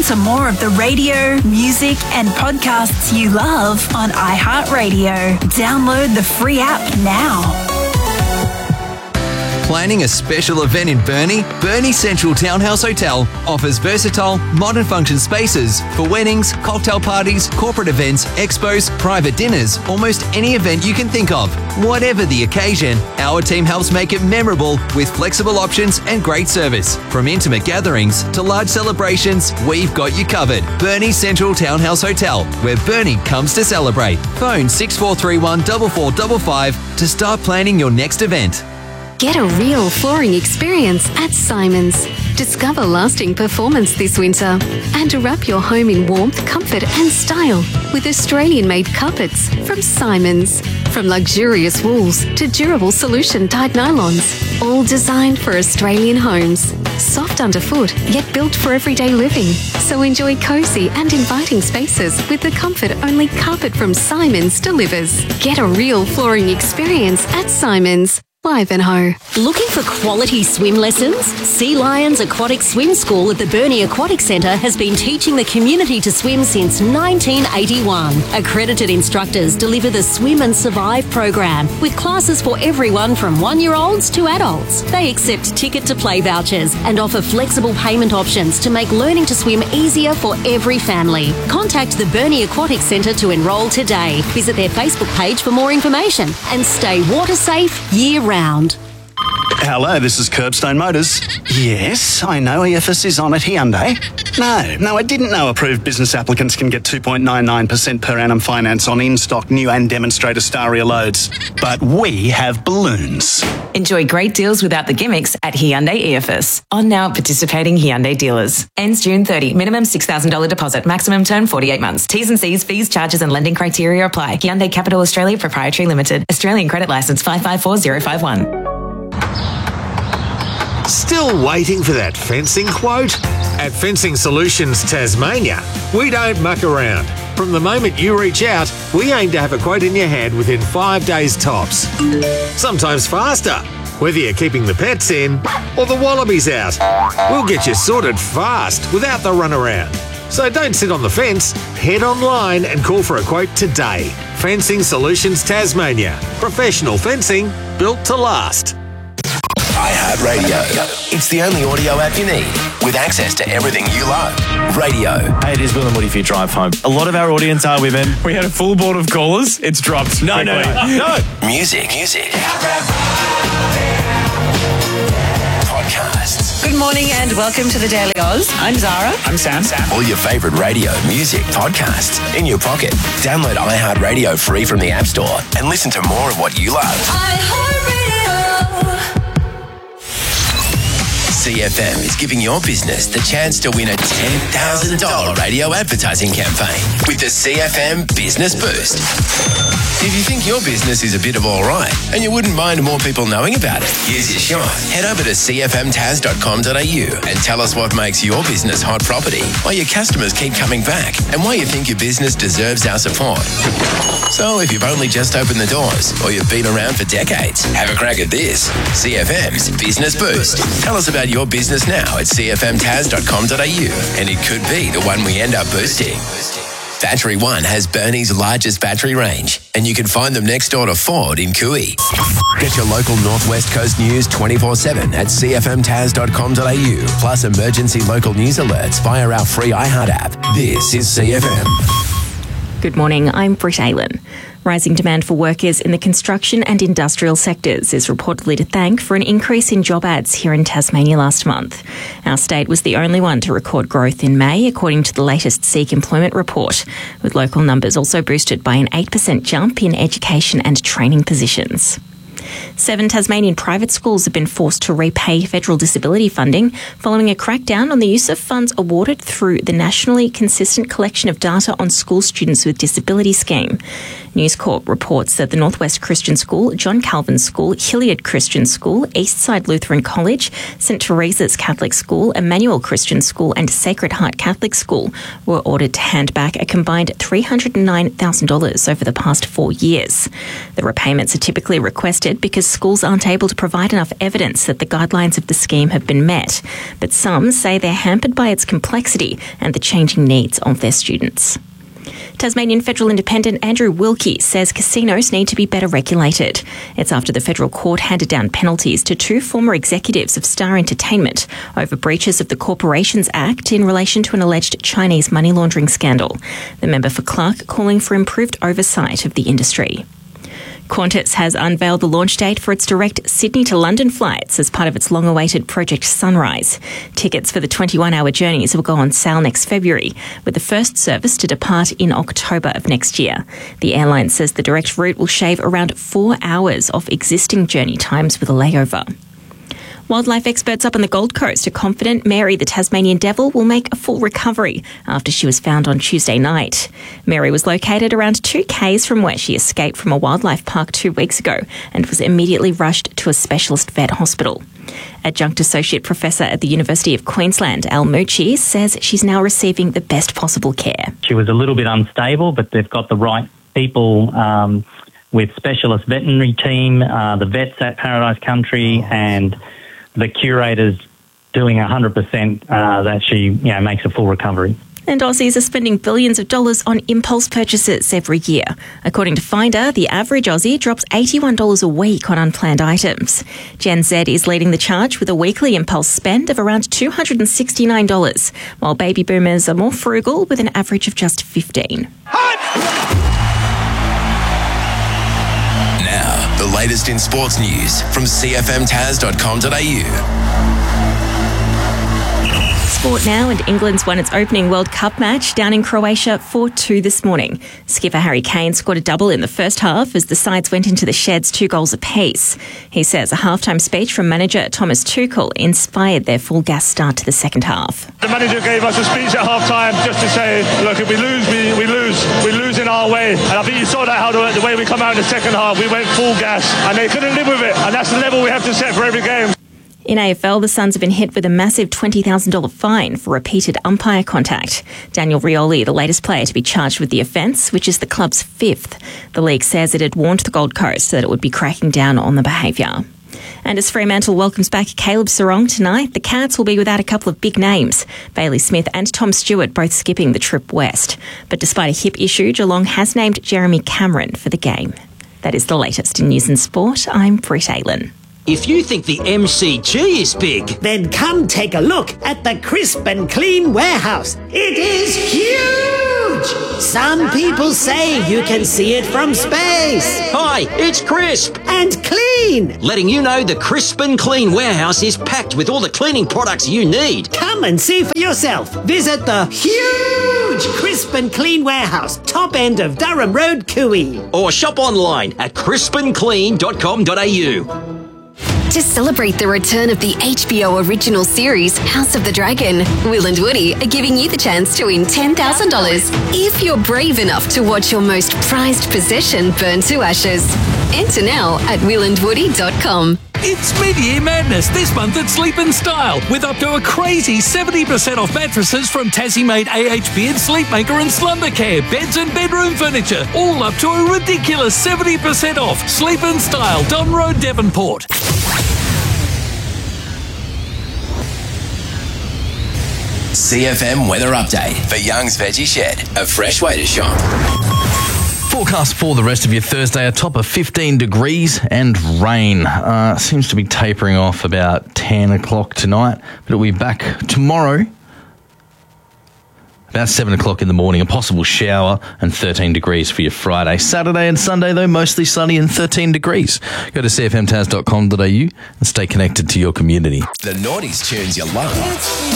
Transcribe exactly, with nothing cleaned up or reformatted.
Listen to more of the radio, music and podcasts you love on iHeartRadio. Download the free app now. Planning a special event in Burnie? Burnie Central Townhouse Hotel offers versatile, modern function spaces for weddings, cocktail parties, corporate events, expos, private dinners, almost any event you can think of. Whatever the occasion, our team helps make it memorable with flexible options and great service. From intimate gatherings to large celebrations, we've got you covered. Burnie Central Townhouse Hotel, where Burnie comes to celebrate. Phone six four three one four four five five to start planning your next event. Get a real flooring experience at Simons. Discover lasting performance this winter and wrap your home in warmth, comfort and style with Australian-made carpets from Simons. From luxurious wools to durable solution-dyed nylons, all designed for Australian homes. Soft underfoot, yet built for everyday living. So enjoy cosy and inviting spaces with the comfort only carpet from Simons delivers. Get a real flooring experience at Simons. Ivanhoe. Looking for quality swim lessons? Sea Lions Aquatic Swim School at the Burnie Aquatic Centre has been teaching the community to swim since nineteen eighty-one. Accredited instructors deliver the Swim and Survive program with classes for everyone from one-year-olds to adults. They accept ticket-to-play vouchers and offer flexible payment options to make learning to swim easier for every family. Contact the Burnie Aquatic Centre to enrol today. Visit their Facebook page for more information and stay water safe year-round. Round. Hello, this is Curbstone Motors. Yes, I know E F S is on at Hyundai. No, no, I didn't know approved business applicants can get two point nine nine percent per annum finance on in-stock new and demonstrator Staria loads. But we have balloons. Enjoy great deals without the gimmicks at Hyundai E F S. On now at participating Hyundai dealers. Ends June thirtieth. Minimum six thousand dollars deposit. Maximum term forty-eight months. T's and C's, fees, charges and lending criteria apply. Hyundai Capital Australia Proprietary Limited. Australian credit licence five five four zero five one. Still waiting for that fencing quote? At Fencing Solutions Tasmania, we don't muck around. From the moment you reach out, we aim to have a quote in your hand within five days tops. Sometimes faster, whether you're keeping the pets in or the wallabies out. We'll get you sorted fast without the runaround. So don't sit on the fence, head online and call for a quote today. Fencing Solutions Tasmania. Professional fencing built to last. iHeartRadio. It's the only audio app you need with access to everything you love. Radio. Hey, it is Will and Woody for your drive home. A lot of our audience are women. We had a full board of callers. It's dropped. No, no, no, no. Music. Music. Podcasts. Good morning and welcome to the Daily Oz. I'm Zara. I'm Sam. Sam. All your favourite radio, music, podcasts in your pocket. Download iHeartRadio free from the App Store and listen to more of what you love. iHeartRadio. C F M is giving your business the chance to win a ten thousand dollars radio advertising campaign with the C F M Business Boost. If you think your business is a bit of all right and you wouldn't mind more people knowing about it, here's your shot. Head over to c f m taz dot com dot a u and tell us what makes your business hot property, why your customers keep coming back, and why you think your business deserves our support. So if you've only just opened the doors or you've been around for decades, have a crack at this. C F M's Business Boost. Tell us about your business now at c f m taz dot com dot a u and it could be the one we end up boosting. Battery One has Burnie's largest battery range, and you can find them next door to Ford in Cooey. Get your local Northwest Coast news twenty-four seven at c f m taz dot com dot a u, plus emergency local news alerts via our free iHeart app. This is C F M. Good morning, I'm Britt Aylen. Rising demand for workers in the construction and industrial sectors is reportedly to thank for an increase in job ads here in Tasmania last month. Our state was the only one to record growth in May, according to the latest SEEK employment report, with local numbers also boosted by an eight percent jump in education and training positions. Seven Tasmanian private schools have been forced to repay federal disability funding following a crackdown on the use of funds awarded through the Nationally Consistent Collection of Data on School Students with Disability scheme. News Corp reports that the Northwest Christian School, John Calvin School, Hilliard Christian School, Eastside Lutheran College, St Teresa's Catholic School, Emmanuel Christian School and Sacred Heart Catholic School were ordered to hand back a combined three hundred nine thousand dollars over the past four years. The repayments are typically requested because schools aren't able to provide enough evidence that the guidelines of the scheme have been met. But some say they're hampered by its complexity and the changing needs of their students. Tasmanian Federal Independent Andrew Wilkie says casinos need to be better regulated. It's after the federal court handed down penalties to two former executives of Star Entertainment over breaches of the Corporations Act in relation to an alleged Chinese money laundering scandal. The member for Clark calling for improved oversight of the industry. Qantas has unveiled the launch date for its direct Sydney to London flights as part of its long-awaited Project Sunrise. Tickets for the twenty-one hour journeys will go on sale next February, with the first service to depart in October of next year. The airline says the direct route will shave around four hours off existing journey times with a layover. Wildlife experts up on the Gold Coast are confident Mary the Tasmanian devil will make a full recovery after she was found on Tuesday night. Mary was located around two kays from where she escaped from a wildlife park two weeks ago and was immediately rushed to a specialist vet hospital. Adjunct Associate Professor at the University of Queensland, Al Mucci, says she's now receiving the best possible care. She was a little bit unstable, but they've got the right people um, with specialist veterinary team, uh, the vets at Paradise Country, and the curators doing one hundred percent uh, that she you know, makes a full recovery. And Aussies are spending billions of dollars on impulse purchases every year. According to Finder, the average Aussie drops eighty-one dollars a week on unplanned items. Gen Z is leading the charge with a weekly impulse spend of around two hundred sixty-nine dollars, while baby boomers are more frugal with an average of just fifteen dollars. Now, the latest in sports news from c f m tas dot com dot a u. Sport now, and England's won its opening World Cup match down in Croatia four two this morning. Skipper Harry Kane scored a double in the first half as the sides went into the sheds two goals apiece. He says a halftime speech from manager Thomas Tuchel inspired their full gas start to the second half. The manager gave us a speech at halftime just to say, look, if we lose, we, we lose. We lose in our way. And I think you saw that how the, the way we come out in the second half, we went full gas and they couldn't live with it. And that's the level we have to set for every game. In A F L, the Suns have been hit with a massive twenty thousand dollars fine for repeated umpire contact. Daniel Rioli, the latest player to be charged with the offence, which is the club's fifth. The league says it had warned the Gold Coast that it would be cracking down on the behaviour. And as Fremantle welcomes back Caleb Serong tonight, the Cats will be without a couple of big names, Bailey Smith and Tom Stewart both skipping the trip west. But despite a hip issue, Geelong has named Jeremy Cameron for the game. That is the latest in news and sport. I'm Britt Aylin. If you think the M C G is big, then come take a look at the Crisp and Clean warehouse. It is huge! Some people say you can see it from space. Hi, it's Crisp and Clean, letting you know the Crisp and Clean warehouse is packed with all the cleaning products you need. Come and see for yourself. Visit the huge Crisp and Clean warehouse, top end of Durham Road, Cooey. Or shop online at crisp and clean dot com dot a u. To celebrate the return of the H B O original series House of the Dragon, Will and Woody are giving you the chance to win ten thousand dollars if you're brave enough to watch your most prized possession burn to ashes. Enter now at will and woody dot com. It's mid-year madness this month at Sleep and Style, with up to a crazy seventy percent off mattresses from Tassie-made A H Beard, Sleepmaker and Slumbercare, beds and bedroom furniture, all up to a ridiculous seventy percent off. Sleep and Style, Don Road, Devonport. C F M weather update for Young's Veggie Shed, a fresh way to shop. Forecast for the rest of your Thursday, a top of fifteen degrees and rain. Uh, seems to be tapering off about ten o'clock tonight, but it'll be back tomorrow about seven o'clock in the morning. A possible shower and thirteen degrees for your Friday. Saturday and Sunday, though, mostly sunny and thirteen degrees. Go to c f m tas dot com dot a u and stay connected to your community. The Naughties tunes you love.